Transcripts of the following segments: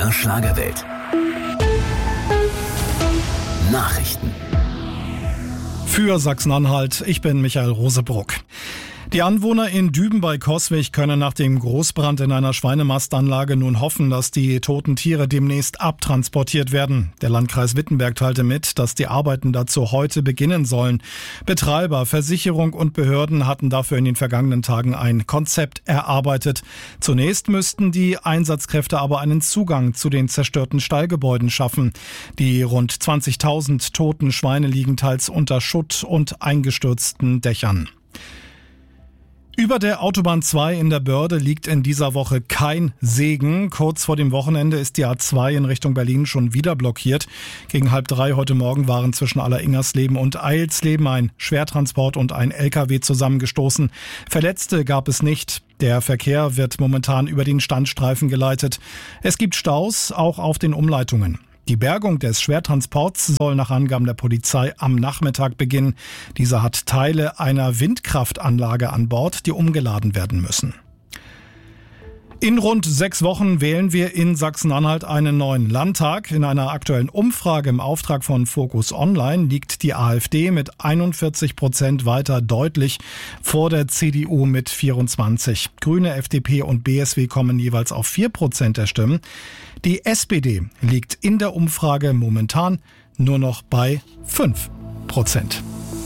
MDR Schlagerwelt. Nachrichten. Für Sachsen-Anhalt, ich bin Michael Rosebruck. Die Anwohner in Düben bei Coswig können nach dem Großbrand in einer Schweinemastanlage nun hoffen, dass die toten Tiere demnächst abtransportiert werden. Der Landkreis Wittenberg teilte mit, dass die Arbeiten dazu heute beginnen sollen. Betreiber, Versicherung und Behörden hatten dafür in den vergangenen Tagen ein Konzept erarbeitet. Zunächst müssten die Einsatzkräfte aber einen Zugang zu den zerstörten Stallgebäuden schaffen. Die rund 20.000 toten Schweine liegen teils unter Schutt und eingestürzten Dächern. Über der Autobahn 2 in der Börde liegt in dieser Woche kein Segen. Kurz vor dem Wochenende ist die A2 in Richtung Berlin schon wieder blockiert. Gegen 2:30 heute Morgen waren zwischen Alleringersleben und Eilsleben ein Schwertransport und ein LKW zusammengestoßen. Verletzte gab es nicht. Der Verkehr wird momentan über den Standstreifen geleitet. Es gibt Staus, auch auf den Umleitungen. Die Bergung des Schwertransports soll nach Angaben der Polizei am Nachmittag beginnen. Dieser hat Teile einer Windkraftanlage an Bord, die umgeladen werden müssen. In rund 6 Wochen wählen wir in Sachsen-Anhalt einen neuen Landtag. In einer aktuellen Umfrage im Auftrag von Focus Online liegt die AfD mit 41% weiter deutlich vor der CDU mit 24%. Grüne, FDP und BSW kommen jeweils auf 4% der Stimmen. Die SPD liegt in der Umfrage momentan nur noch bei 5%.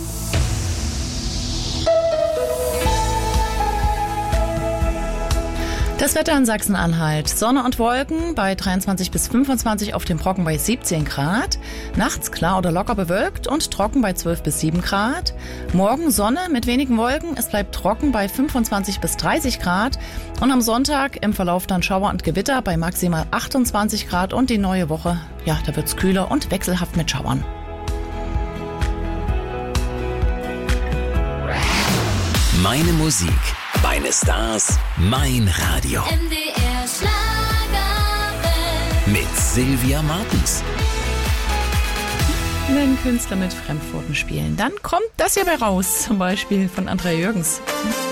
Das Wetter in Sachsen-Anhalt. Sonne und Wolken bei 23 bis 25, auf dem Brocken bei 17 Grad. Nachts klar oder locker bewölkt und trocken bei 12 bis 7 Grad. Morgen Sonne mit wenigen Wolken. Es bleibt trocken bei 25 bis 30 Grad. Und am Sonntag im Verlauf dann Schauer und Gewitter bei maximal 28 Grad. Und die neue Woche, ja, da wird's kühler und wechselhaft mit Schauern. Meine Musik, meine Stars, mein Radio. MDR Schlagerwelt. Mit Sylvia Martens. Wenn Künstler mit Fremdworten spielen, dann kommt das hier bei raus. Zum Beispiel von Andrea Jürgens.